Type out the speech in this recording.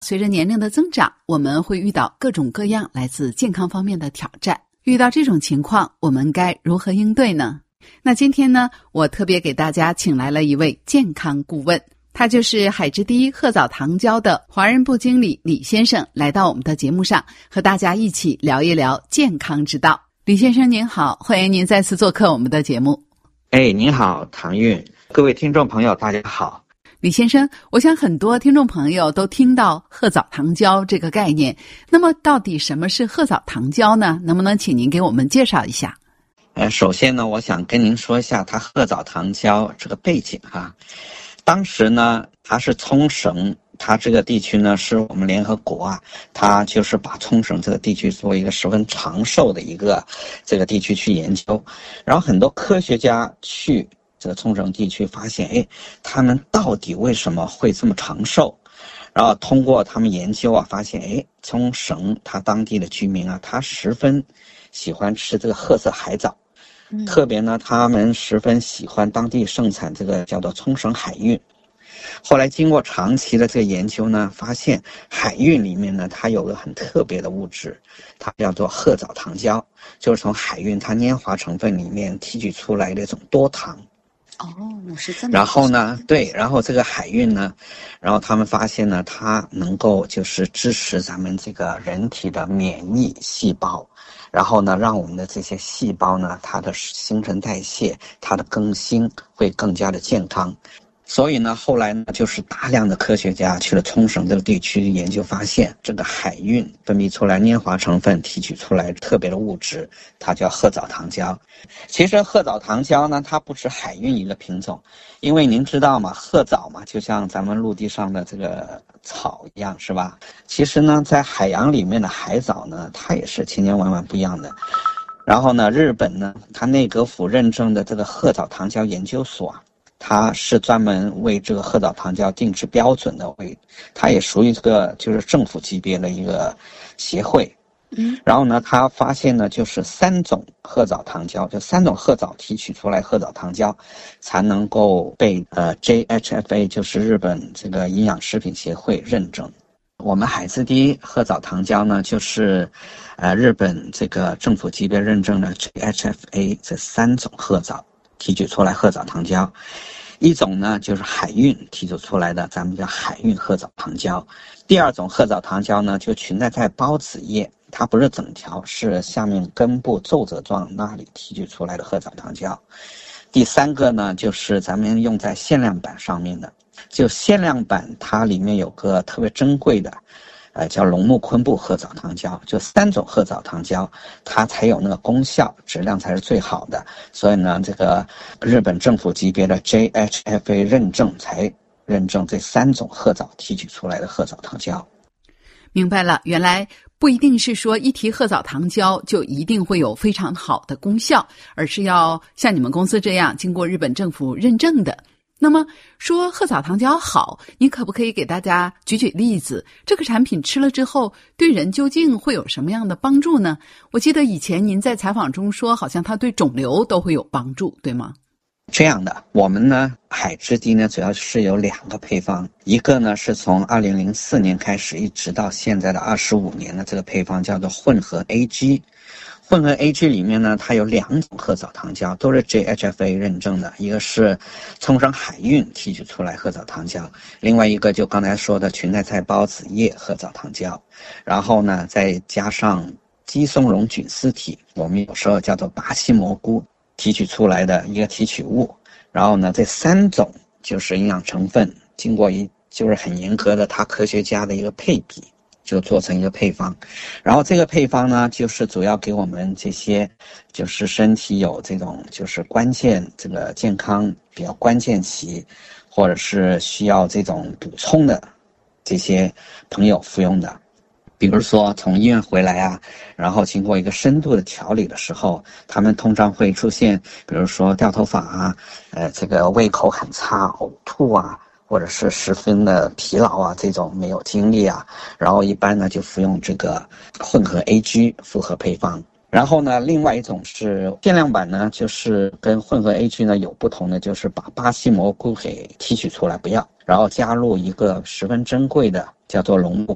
随着年龄的增长，我们会遇到各种各样来自健康方面的挑战。遇到这种情况，我们该如何应对呢？那今天呢，我特别给大家请来了一位健康顾问，他就是海之第一褐藻糖胶的华人部经理李先生，来到我们的节目上，和大家一起聊一聊健康之道。李先生您好，欢迎您再次做客我们的节目。 您好，唐韵，各位听众朋友大家好。 李先生，我想很多听众朋友都听到褐藻糖胶这个概念，那么到底什么是褐藻糖胶呢？能不能请您给我们介绍一下？ 首先呢，我想跟您说一下它褐藻糖胶这个背景哈。当时呢，它是冲绳，它这个地区呢是我们联合国啊，它就是把冲绳这个地区作为一个十分长寿的一个这个地区去研究，然后很多科学家去这个冲绳地区发现，他们到底为什么会这么长寿？然后通过他们研究啊，发现冲绳它当地的居民啊，他十分喜欢吃这个褐色海藻。特别呢，他们十分喜欢当地盛产这个叫做冲绳海运。后来经过长期的这个研究呢，发现海运里面呢，它有个很特别的物质，它叫做褐藻糖胶，就是从海运它粘华成分里面提取出来的一种多糖。 是这么。 然后呢，对，然后这个海运呢，然后他们发现呢，它能够就是支持咱们这个人体的免疫细胞。然后呢，让我们的这些细胞呢，它的新陈代谢、它的更新会更加的健康。所以呢，后来呢，就是大量的科学家去了冲绳这个地区研究，发现这个海运分泌出来粘华成分提取出来特别的物质，它叫褐藻糖胶。其实褐藻糖胶呢，它不是海运一个品种，因为您知道嘛，褐藻嘛，就像咱们陆地上的这个草一样，是吧？其实呢，在海洋里面的海藻呢，它也是千千万万不一样的。然后呢，日本呢，它内阁府认证的这个褐藻糖胶研究所啊，它是专门为这个褐藻糖胶定制标准的，它也属于这个就是政府级别的一个协会。然后呢，他发现呢，就是3种褐藻糖胶，就3种褐藻提取出来褐藻糖胶，才能够被JHFA， 就是日本这个营养食品协会认证。我们海之第一褐藻糖胶呢，就是日本这个政府级别认证的 JHFA 这3种褐藻提取出来褐藻糖胶。一种呢就是海运提取出来的，咱们叫海运褐藻糖胶。第2种褐藻糖胶呢，就裙带在孢子叶，它不是整条，是下面根部皱褶状那里提取出来的褐藻糖胶。第3个呢，就是咱们用在限量版上面的，就限量版它里面有个特别珍贵的叫龙目昆布褐藻糖胶，就3种褐藻糖胶，它才有那个功效，质量才是最好的。所以呢，这个日本政府级别的 JHFA 认证才认证这3种褐藻提取出来的褐藻糖胶。 明白了，原来不一定是说一提褐藻糖胶就一定会有非常好的功效，而是要像你们公司这样经过日本政府认证的。那么说褐藻糖胶好，你可不可以给大家举例子？这个产品吃了之后对人究竟会有什么样的帮助呢？我记得以前您在采访中说，好像它对肿瘤都会有帮助，对吗？ 这样的，我们呢海之滴呢主要是有2个配方，一个呢是从2004年开始一直到现在的25年的这个配方叫做混合 AG。混合 AG 里面呢，它有2种褐藻糖胶，都是 JHFA 认证的，一个是冲绳海运提取出来褐藻糖胶，另外一个就刚才说的裙带菜孢子叶褐藻糖胶，然后呢再加上肌松茸菌丝体，我们有时候叫做巴西蘑菇提取出来的一个提取物，然后呢这3种就是营养成分经过就是很严格的他科学家的一个配比，就做成一个配方。然后这个配方呢，就是主要给我们这些就是身体有这种就是关键这个健康比较关键期，或者是需要这种补充的这些朋友服用的。比如说从医院回来啊，然后经过一个深度的调理的时候，他们通常会出现比如说掉头发啊，这个胃口很差、呕吐啊，或者是十分的疲劳啊，这种没有精力啊，然后一般呢就服用这个混合 AG 复合配方。然后呢，另外一种是限量版呢，就是跟混合 AG 呢有不同的，就是把巴西蘑菇给提取出来不要，然后加入一个十分珍贵的叫做龙目